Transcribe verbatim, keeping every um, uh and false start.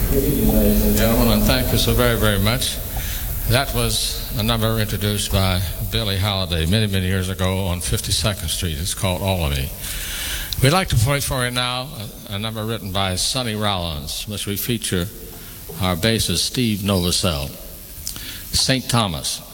Good evening, ladies and gentlemen, and thank you so very, very much. That was a number introduced by Billie Holiday many, many years ago on fifty-second Street. It's called All of Me. We'd like to play for you now a, a number written by Sonny Rollins, which we feature our bassist Steve Novosel. Saint Thomas.